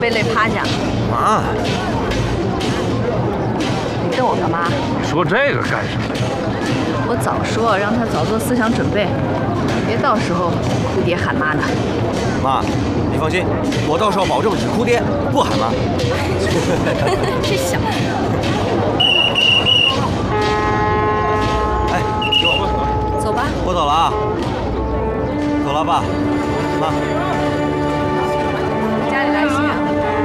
被累趴下。 妈， 你瞪我干嘛？ 说这个干什么呀？ 我早说让他早做思想准备，别到时候哭爹喊妈的。 妈，你放心，我到时候保证只哭爹不喊妈。 这小子。 哎，给我。 走吧。 我走了啊。走了，爸妈。